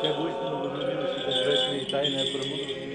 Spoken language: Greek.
Тя го истинно възродило си безвестна и тайна е премудрост.